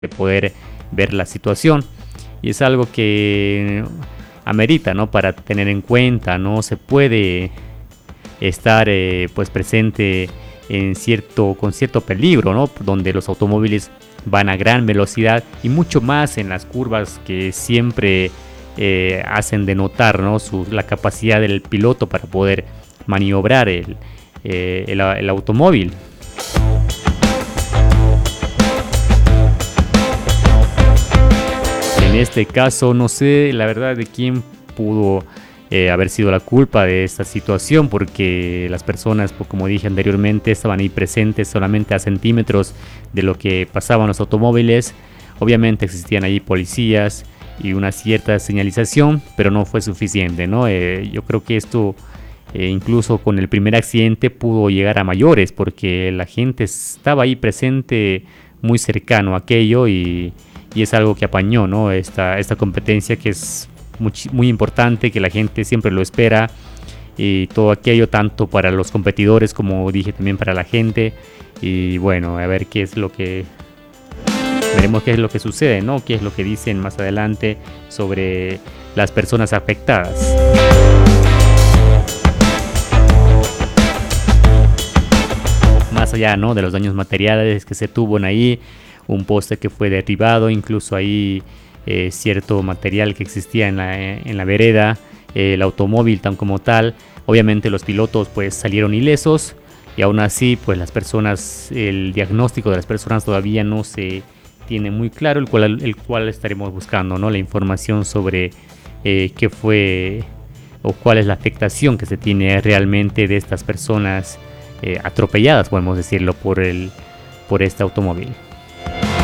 de poder ver la situación. Y es algo que amerita, ¿no? Para tener en cuenta, no se puede estar pues presente con cierto peligro, ¿no? Donde los automóviles van a gran velocidad y mucho más en las curvas que siempre hacen denotar, ¿no? La capacidad del piloto para poder maniobrar el automóvil. En este caso no sé la verdad de quién pudo haber sido la culpa de esta situación, porque las personas, pues, como dije anteriormente, estaban ahí presentes solamente a centímetros de lo que pasaban los automóviles. Obviamente existían ahí policías y una cierta señalización, pero no fue suficiente, ¿no? Yo creo que esto incluso con el primer accidente pudo llegar a mayores, porque la gente estaba ahí presente muy cercano a aquello y es algo que apañó, ¿no? Esta competencia que es muy importante, que la gente siempre lo espera, y todo aquello tanto para los competidores como dije también para la gente. Y bueno, a ver veremos qué es lo que sucede, ¿no? Qué es lo que dicen más adelante sobre las personas afectadas. Más allá, ¿no?, de los daños materiales que se tuvo ahí, un poste que fue derribado, incluso ahí cierto material que existía en la vereda, el automóvil tan como tal. Obviamente los pilotos pues salieron ilesos, y aún así pues el diagnóstico de las personas todavía no se tiene muy claro, el cual estaremos buscando, ¿no? La información sobre qué fue o cuál es la afectación que se tiene realmente de estas personas atropelladas, podemos decirlo, por este automóvil.